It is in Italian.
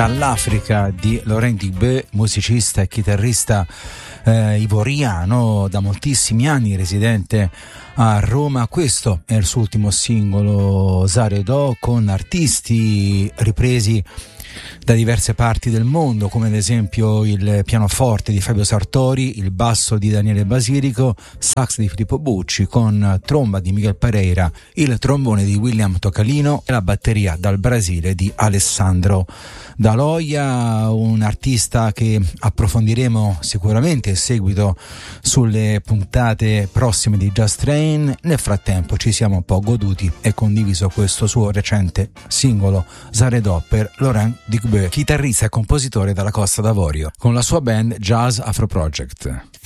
dall'Africa di Laurent Digbe, musicista e chitarrista ivoriano da moltissimi anni, residente a Roma. Questo è il suo ultimo singolo, Zare Do, con artisti ripresi da diverse parti del mondo, come ad esempio il pianoforte di Fabio Sartori, il basso di Daniele Basilico, sax di Filippo Bucci, con tromba di Miguel Pereira, il trombone di William Tocalino e la batteria dal Brasile di Alessandro Daloia, un artista che approfondiremo sicuramente in seguito sulle puntate prossime di Just Train. Nel frattempo ci siamo un po' goduti e condiviso questo suo recente singolo Zare Do per Laurent Digbe, chitarrista e compositore dalla Costa d'Avorio, con la sua band Jazz Afro Project.